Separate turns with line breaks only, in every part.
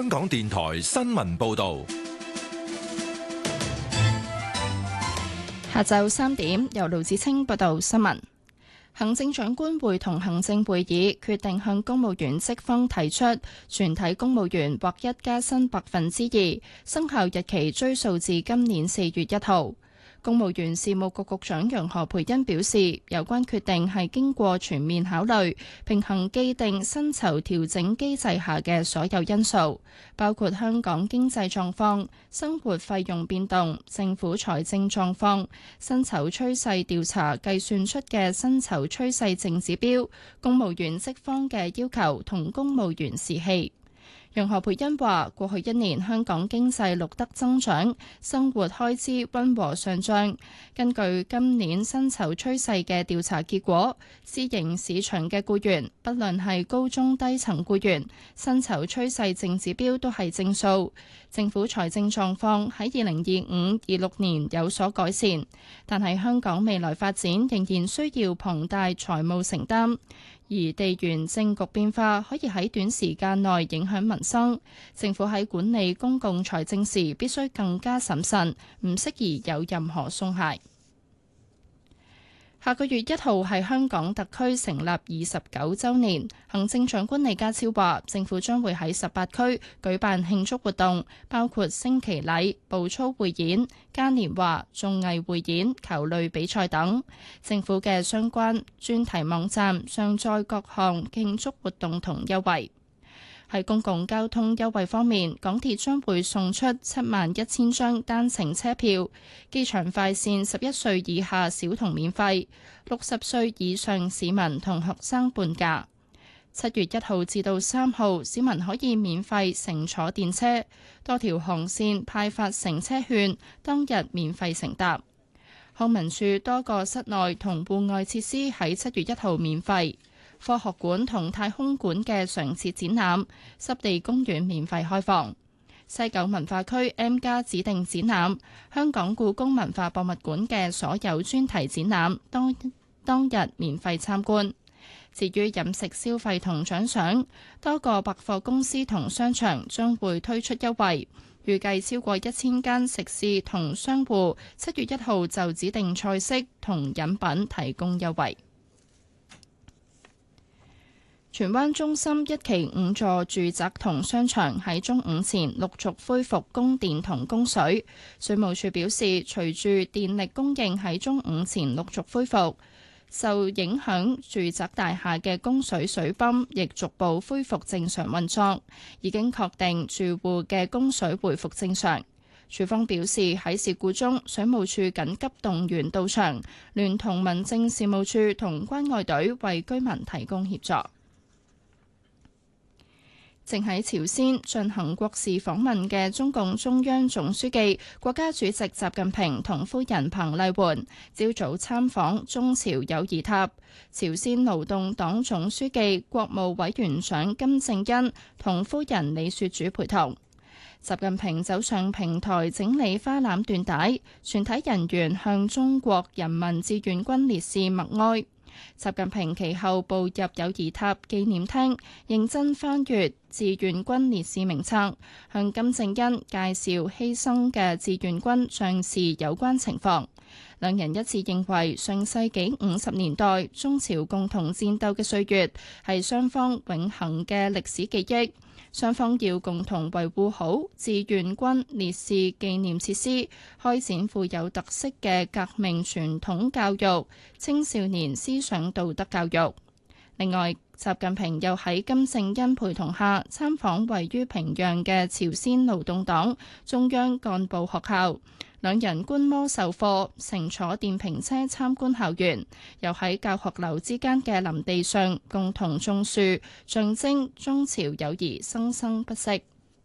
香港電台新聞報道。
下晝3點，由盧子清報道新聞。行政長官會同行政會議決定向公務員職方提出全體公務員獲一加薪2%，生效日期追溯至今年4月1號。公務員事務局局長楊何蓓茵表示，有關決定係經過全面考慮，平衡既定薪酬調整機制下嘅所有因素，包括香港經濟狀況、生活費用變動、政府財政狀況、薪酬趨勢調查計算出嘅薪酬趨勢淨指標、公務員職方嘅要求同公務員士氣。楊何蓓茵話：過去1年香港經濟錄得增長，生活開支溫和上漲。根據今年薪酬趨勢嘅調查結果，私營市場嘅僱員，不論係高中低層僱員，薪酬趨勢淨指標都係正數。政府財政狀況喺2025-26年有所改善，但係香港未來發展仍然需要龐大財務承擔。而地緣政局變化可以喺短時間內影響民生，政府喺管理公共財政時必須更加審慎，唔適宜有任何鬆懈。下個月1號係香港特區成立29週年，行政長官李家超話，政府將會喺18區舉辦慶祝活動，包括升旗禮、步操匯演、嘉年華、綜藝匯演、球類比賽等。政府嘅相關專題網站上載各項慶祝活動同優惠。喺公共交通優惠方面，港鐵將會送出71000張單程車票，機場快線11歲以下小童免費，60歲以上市民同學生半價。7月1號至到3號，市民可以免費乘坐電車，多條航線派發乘車券，當日免費乘搭。康文署多個室內同戶外設施喺7月1號免費。科學館同太空館嘅常設展覽、濕地公園免費開放。西九文化區 M+ 指定展覽、香港故宮文化博物館嘅所有專題展覽當日免費參觀。至於飲食消費同獎賞，多個百貨公司同商場將會推出優惠，預計超過1000間食肆同商戶7月1號就指定菜式同飲品提供優惠。荃灣中心1期5座住宅同商場喺中午前陸續恢復供電同供水。水務署表示，隨住電力供應喺中午前陸續恢復，受影響住宅大廈嘅供水水泵亦逐步恢復正常運作，已經確定住戶嘅供水回復正常。署方表示，喺事故中，水務署緊急動員到場，聯同民政事務處同關愛隊為居民提供協助。正喺朝鮮進行國事訪問嘅中共中央總書記、國家主席習近平同夫人彭麗媛，朝早參訪中朝友誼塔。朝鮮勞動黨總書記、國務委員長金正恩同夫人李雪主陪同。習近平走上平台整理花籃緞帶，全體人員向中國人民志願軍烈士默哀。習近平其後步入友誼塔紀念廳，認真翻閱志願軍烈士名冊，向金正恩介紹犧牲嘅志願軍將士有關情況。兩人一致認為，上世紀50年代中朝共同戰鬥嘅歲月係雙方永恆嘅歷史記憶。雙方要共同維護好志願軍烈士紀念設施，開展富有特色嘅革命傳統教育、青少年思想道德教育。另外，習近平又喺金正恩陪同下參訪位於平壤嘅朝鮮勞動黨中央幹部學校，兩人觀摩授課，乘坐電瓶車參觀校園，又喺教學樓之間嘅林地上共同種樹，象徵中朝友誼生生不息。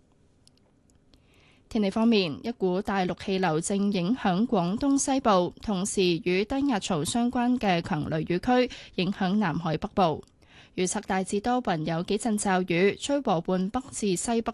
天氣方面，一股大陸氣流正影響廣東西部，同時與低壓槽相關嘅強雷雨區影響南海北部。預測大致多雲，有幾陣驟雨，吹和緩北至西北